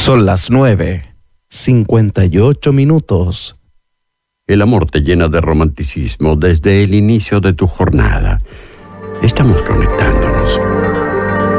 Son las 9:58. El amor te llena de romanticismo desde el inicio de tu jornada. Estamos conectándonos.